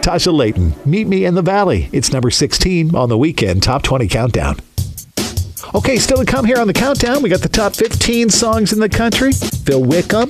Tasha Layton, Meet Me in the Valley. It's number 16 on the Weekend Top 20 Countdown. Okay, still to come here on the countdown. We got the top 15 songs in the country. Phil Wickham,